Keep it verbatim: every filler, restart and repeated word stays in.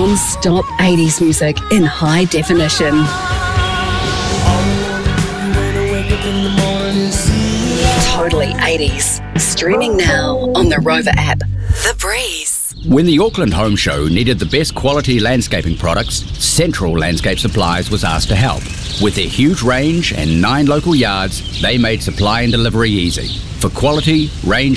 Non-stop eighties music in high definition. Totally eighties. Streaming now on the Rover app. The Breeze. When the Auckland Home Show needed the best quality landscaping products, Central Landscape Supplies was asked to help. With their huge range and nine local yards, they made supply and delivery easy. For quality, range